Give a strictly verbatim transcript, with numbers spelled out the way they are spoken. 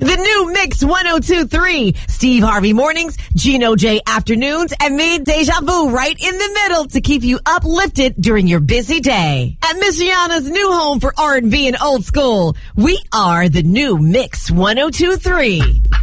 The new Mix one oh two point three. Steve Harvey mornings, Gino J afternoons, and me, Deja Vu, right in the middle to keep you uplifted during your busy day. At Michiana's new home for R and B and old school, we are the new Mix one oh two point three.